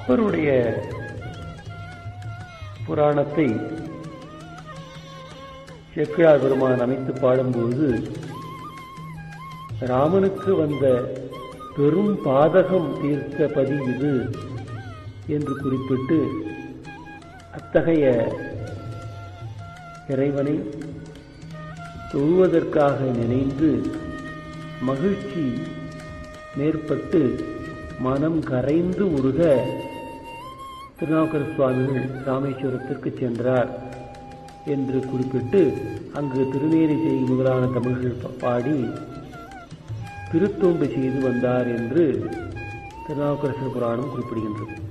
அப்பருடைய புராணத்தை சேக்கிழார் பெருமான் அமைத்து பாடும்போது ராமனுக்கு வந்த பெரும் பாதகம் தீர்த்த பதி இது என்று குறிப்பிட்டு அத்தகைய இறைவனை தொழுவதற்காக நினைந்து மகிழ்ச்சி மேற்பட்டு மனம் கரைந்து உருக திருநாவுக்கர சுவாமிகள் ராமேஸ்வரத்திற்கு சென்றார் என்று குறிப்பிட்டு அங்கு திருநேரிசை முதலான தமிழ்கள் பாடி திருத்தொண்டு செய்து வந்தார் என்று திருநாவுக்கரசர் புராணம் குறிப்பிடுகின்றது.